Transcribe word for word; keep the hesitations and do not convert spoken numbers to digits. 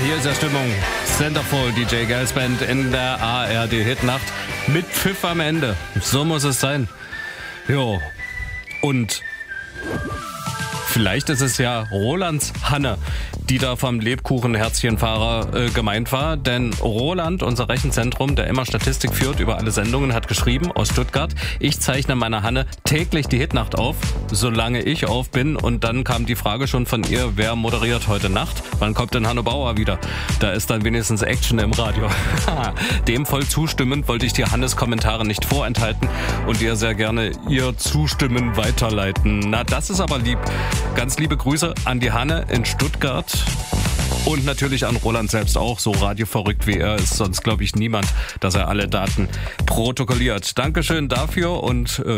hier ist ja Stimmung. Centerfold, D J Gals Band in der A R D-Hitnacht mit Pfiff am Ende. So muss es sein. Jo. Und vielleicht ist es ja Rolands Hanne, die da vom Lebkuchen-Herzchenfahrer äh, gemeint war. Denn Roland, unser Rechenzentrum, der immer Statistik führt über alle Sendungen, hat geschrieben aus Stuttgart: Ich zeichne meiner Hanne täglich die Hitnacht auf, solange ich auf bin. Und dann kam die Frage schon von ihr, wer moderiert heute Nacht? Wann kommt denn Hanne Bauer wieder? Da ist dann wenigstens Action im Radio. Dem voll zustimmend wollte ich dir Hannes Kommentare nicht vorenthalten und ihr sehr gerne ihr Zustimmen weiterleiten. Na, das ist aber lieb. Ganz liebe Grüße an die Hanne in Stuttgart. Und natürlich an Roland selbst auch. So radioverrückt wie er ist sonst, glaube ich, niemand, dass er alle Daten protokolliert. Dankeschön dafür und äh